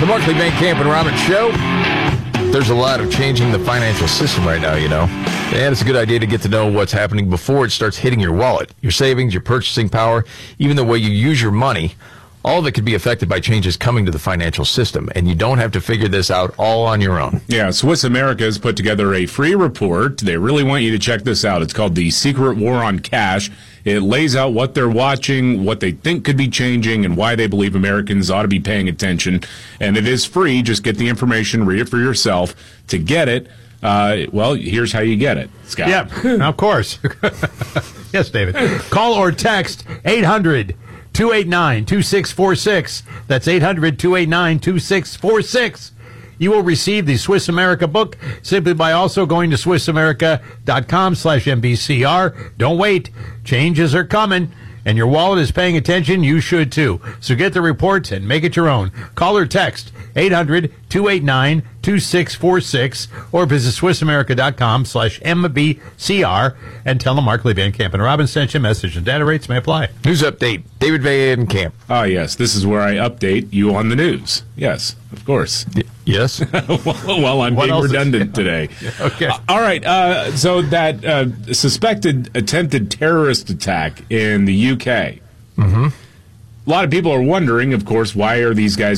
The Markley Van Camp and Robbins Show. There's a lot of changing the financial system right now, you know. And it's a good idea to get to know what's happening before it starts hitting your wallet, your savings, your purchasing power, even the way you use your money. All of it could be affected by changes coming to the financial system, and you don't have to figure this out all on your own. Yeah, Swiss America has put together a free report. They really want you to check this out. It's called The Secret War on Cash. It lays out what they're watching, what they think could be changing, and why they believe Americans ought to be paying attention. And it is free. Just get the information, read it for yourself. To get it, well, here's how you get it, Scott. Yeah, of course. Yes, David. Call or text 800-289-2646. That's 800-289-2646. You will receive the Swiss America book simply by also going to SwissAmerica.com/MBCR. Don't wait. Changes are coming, and your wallet is paying attention. You should, too. So get the report and make it your own. Call or text 800-289-2646 or visit SwissAmerica.com/MBCR and tell them Markley, Van Camp, and Robbins sent you a message, and data rates may apply. News update. David Van Camp. Ah, yes. This is where I update you on the news. Yes, of course. Yes? Well, I'm being redundant today. Okay. All right. So that suspected attempted terrorist attack in the UK. Mm-hmm. A lot of people are wondering, of course, why are these guys